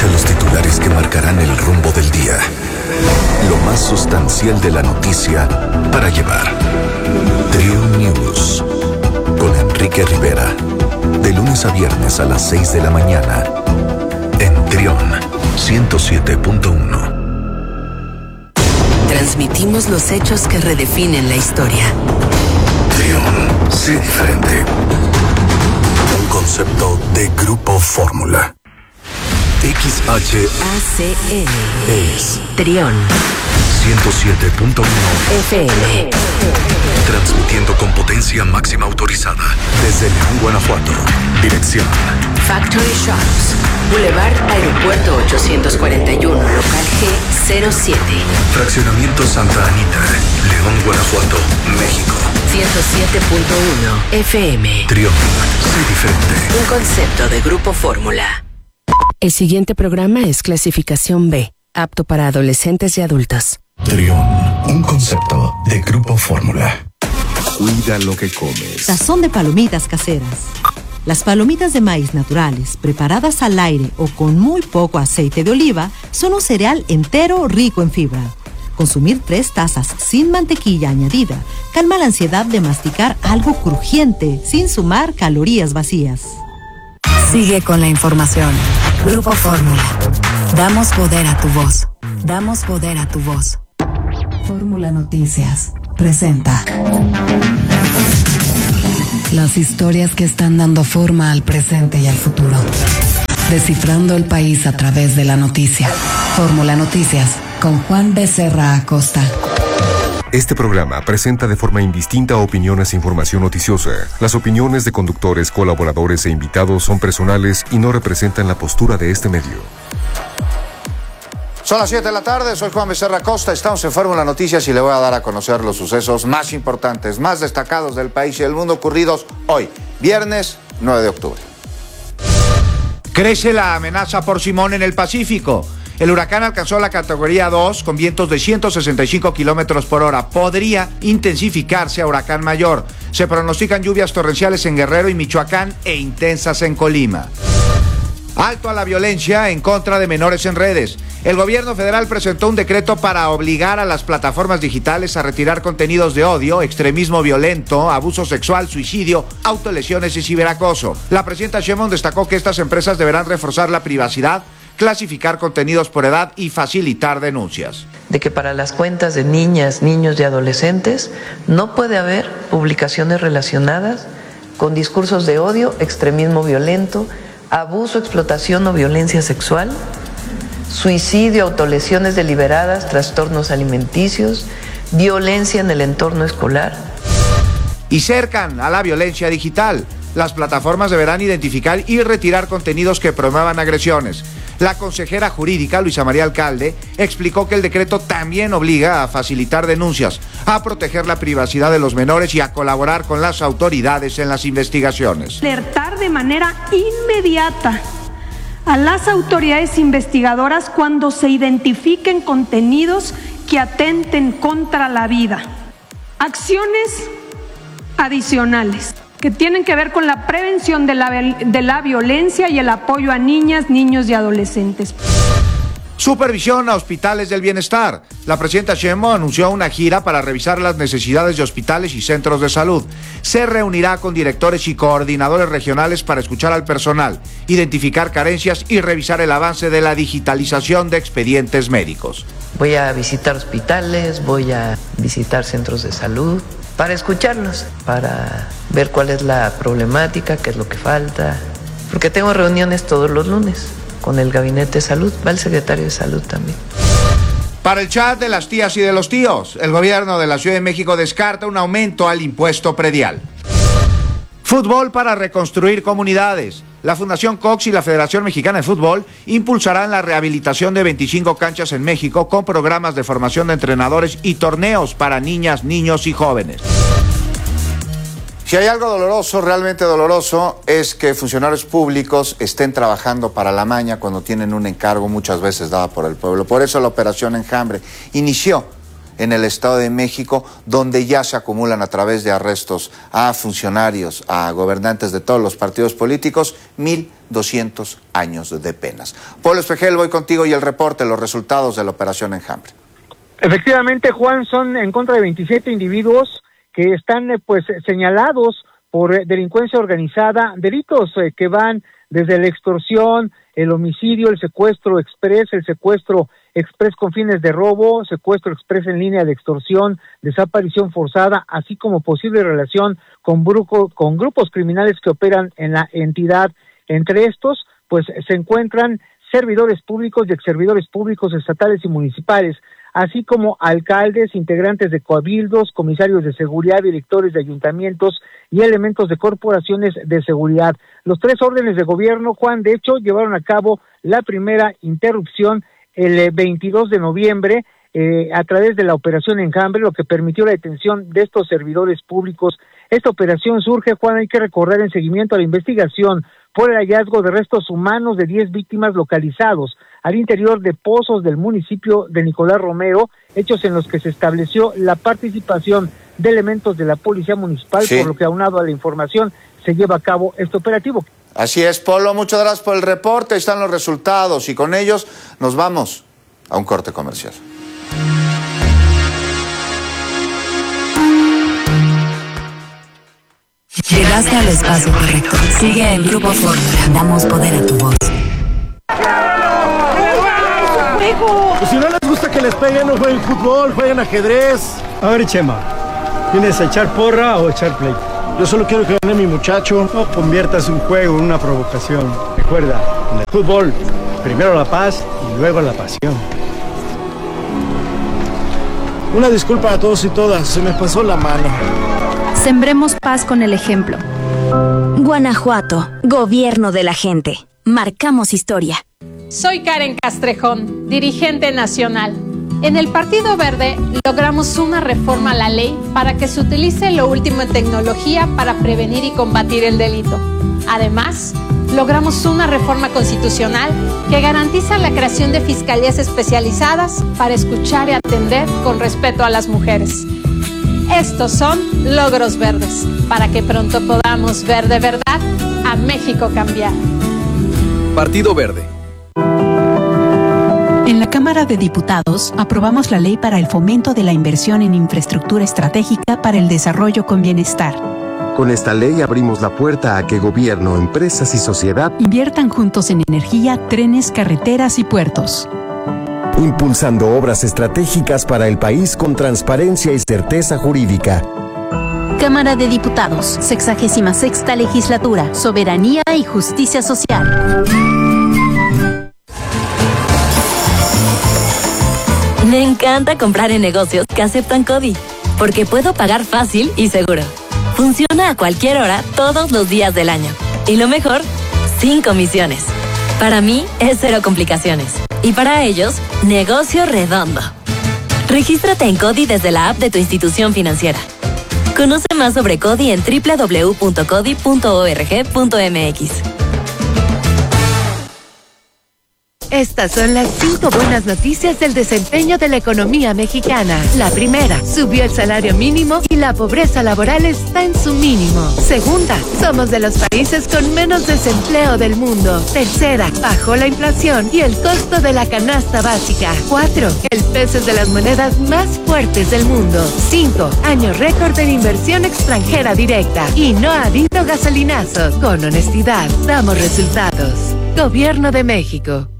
Escucha los titulares que marcarán el rumbo del día. Lo más sustancial de la noticia para llevar. Trión News. Con Enrique Rivera. De lunes a viernes a las 6 de la mañana. En Trión 107.1. Transmitimos los hechos que redefinen la historia. Trión, sé diferente. Un concepto de Grupo Fórmula. XHACL es Trión 107.1 FM. Transmitiendo con potencia máxima autorizada. Desde León, Guanajuato. Dirección Factory Shops, Boulevard Aeropuerto 841, local G07. Fraccionamiento Santa Anita, León, Guanajuato, México. 107.1 FM. Trión, sé diferente. Un concepto de Grupo Fórmula. El siguiente programa es clasificación B, apto para adolescentes y adultos. Trión, un concepto de Grupo Fórmula. Cuida lo que comes. Sazón de palomitas caseras. Las palomitas de maíz naturales, preparadas al aire o con muy poco aceite de oliva, son un cereal entero rico en fibra. Consumir 3 tazas sin mantequilla añadida calma la ansiedad de masticar algo crujiente sin sumar calorías vacías. Sigue con la información. Grupo Fórmula. Damos poder a tu voz. Damos poder a tu voz. Fórmula Noticias presenta las historias que están dando forma al presente y al futuro. Descifrando el país a través de la noticia. Fórmula Noticias con Juan Becerra Acosta. Este programa presenta de forma indistinta opiniones e información noticiosa. Las opiniones de conductores, colaboradores e invitados son personales y no representan la postura de este medio. Son las 7 de la tarde, soy Juan Becerra Acosta, estamos en Fórmula Noticias y le voy a dar a conocer los sucesos más importantes, más destacados del país y del mundo ocurridos hoy, viernes 9 de octubre. Crece la amenaza por Simón en el Pacífico. El huracán alcanzó la categoría 2 con vientos de 165 kilómetros por hora. Podría intensificarse a huracán mayor. Se pronostican lluvias torrenciales en Guerrero y Michoacán e intensas en Colima. Alto a la violencia en contra de menores en redes. El gobierno federal presentó un decreto para obligar a las plataformas digitales a retirar contenidos de odio, extremismo violento, abuso sexual, suicidio, autolesiones y ciberacoso. La presidenta Sheinbaum destacó que estas empresas deberán reforzar la privacidad, clasificar contenidos por edad y facilitar denuncias. De que para las cuentas de niñas, niños y adolescentes no puede haber publicaciones relacionadas con discursos de odio, extremismo violento, abuso, explotación o violencia sexual, suicidio, autolesiones deliberadas, trastornos alimenticios, violencia en el entorno escolar. Y cercan a la violencia digital. Las plataformas deberán identificar y retirar contenidos que promuevan agresiones. La consejera jurídica, Luisa María Alcalde, explicó que el decreto también obliga a facilitar denuncias, a proteger la privacidad de los menores y a colaborar con las autoridades en las investigaciones. Alertar de manera inmediata a las autoridades investigadoras cuando se identifiquen contenidos que atenten contra la vida. Acciones adicionales que tienen que ver con la prevención de la violencia y el apoyo a niñas, niños y adolescentes. Supervisión a hospitales del bienestar. La presidenta Sheinbaum anunció una gira para revisar las necesidades de hospitales y centros de salud. Se reunirá con directores y coordinadores regionales para escuchar al personal, identificar carencias y revisar el avance de la digitalización de expedientes médicos. Voy a visitar hospitales, voy a visitar centros de salud para escucharlos, para ver cuál es la problemática, qué es lo que falta, porque tengo reuniones todos los lunes con el Gabinete de Salud, va el secretario de Salud también. Para el chat de las tías y de los tíos, el gobierno de la Ciudad de México descarta un aumento al impuesto predial. Fútbol para reconstruir comunidades. La Fundación Cox y la Federación Mexicana de Fútbol impulsarán la rehabilitación de 25 canchas en México con programas de formación de entrenadores y torneos para niñas, niños y jóvenes. Si hay algo doloroso, realmente doloroso, es que funcionarios públicos estén trabajando para la maña cuando tienen un encargo muchas veces dado por el pueblo. Por eso la Operación Enjambre inició en el Estado de México, donde ya se acumulan a través de arrestos a funcionarios, a gobernantes de todos los partidos políticos, 1,200 años de penas. Polo Espejel, voy contigo y el reporte, los resultados de la Operación Enjambre. Efectivamente, Juan, son en contra de 27 individuos que están señalados por delincuencia organizada, delitos que van desde la extorsión, el homicidio, el secuestro express con fines de robo, secuestro express en línea de extorsión, desaparición forzada, así como posible relación con grupos criminales que operan en la entidad. Entre estos, se encuentran servidores públicos y exservidores públicos estatales y municipales, así como alcaldes, integrantes de cabildos, comisarios de seguridad, directores de ayuntamientos y elementos de corporaciones de seguridad. Los 3 órdenes de gobierno, Juan, de hecho, llevaron a cabo la primera interrupción el 22 de noviembre a través de la Operación Enjambre, lo que permitió la detención de estos servidores públicos. Esta operación surge, Juan, hay que recordar, en seguimiento a la investigación por el hallazgo de restos humanos de 10 víctimas localizados al interior de pozos del municipio de Nicolás Romero, hechos en los que se estableció la participación de elementos de la Policía Municipal, por lo que, aunado a la información, se lleva a cabo este operativo. Así es, Polo, muchas gracias por el reporte, ahí están los resultados y con ellos nos vamos a un corte comercial. Llegaste al espacio correcto. Sigue en Grupo Fórmula. Damos poder a tu voz. Pues si no les gusta que les peguen, no jueguen fútbol, jueguen ajedrez. A ver, Chema, ¿tienes a echar porra o echar play? Yo solo quiero que gane mi muchacho. No conviertas un juego en una provocación. Recuerda, en el fútbol, primero la paz y luego la pasión. Una disculpa a todos y todas, se me pasó la mano. Sembremos paz con el ejemplo. Guanajuato, gobierno de la gente. Marcamos historia. Soy Karen Castrejón, dirigente nacional. En el Partido Verde logramos una reforma a la ley para que se utilice lo último en tecnología para prevenir y combatir el delito. Además, logramos una reforma constitucional que garantiza la creación de fiscalías especializadas para escuchar y atender con respeto a las mujeres. Estos son logros verdes, para que pronto podamos ver de verdad a México cambiar. Partido Verde. En la Cámara de Diputados aprobamos la ley para el fomento de la inversión en infraestructura estratégica para el desarrollo con bienestar. Con esta ley abrimos la puerta a que gobierno, empresas y sociedad inviertan juntos en energía, trenes, carreteras y puertos. Impulsando obras estratégicas para el país con transparencia y certeza jurídica. Cámara de Diputados, 66ª Legislatura, Soberanía y Justicia Social. Me encanta comprar en negocios que aceptan CODI, porque puedo pagar fácil y seguro. Funciona a cualquier hora, todos los días del año. Y lo mejor, sin comisiones. Para mí es cero complicaciones. Y para ellos, negocio redondo. Regístrate en CODI desde la app de tu institución financiera. Conoce más sobre CODI en www.codi.org.mx. Estas son las 5 buenas noticias del desempeño de la economía mexicana. La primera, subió el salario mínimo y la pobreza laboral está en su mínimo. Segunda, somos de los países con menos desempleo del mundo. Tercera, bajó la inflación y el costo de la canasta básica. 4, el peso es de las monedas más fuertes del mundo. 5, año récord en inversión extranjera directa. Y no ha habido gasolinazo. Con honestidad, damos resultados. Gobierno de México.